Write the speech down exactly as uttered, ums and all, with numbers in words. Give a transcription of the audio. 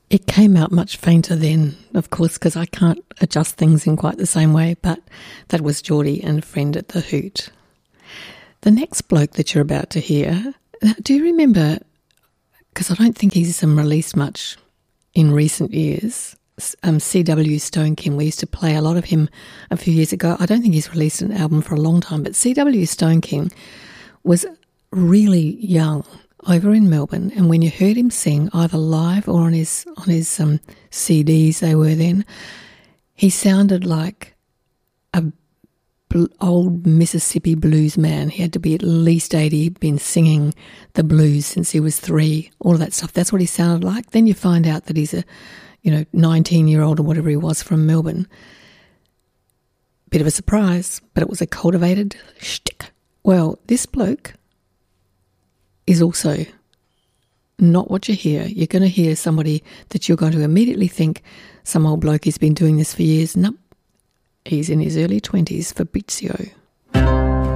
It came out much fainter then, of course, because I can't adjust things in quite the same way, but that was Geordie and a friend at the Hoot. The next bloke that you're about to hear, do you remember, because I don't think he's um, released much in recent years, um, C W Stonekin, we used to play a lot of him a few years ago. I don't think he's released an album for a long time, but C W Stonekin was really young over in Melbourne, and when you heard him sing, either live or on his on his um, C Ds, they were then, he sounded like a bl- old Mississippi blues man. He had to be at least eighty. He'd been singing the blues since he was three, all of that stuff. That's what he sounded like. Then you find out that he's a, you know, nineteen-year-old or whatever he was from Melbourne. Bit of a surprise, but it was a cultivated shtick. Well, this bloke is also not what you hear. You're going to hear somebody that you're going to immediately think some old bloke has been doing this for years. Nope. He's in his early twenties, Fabrizio.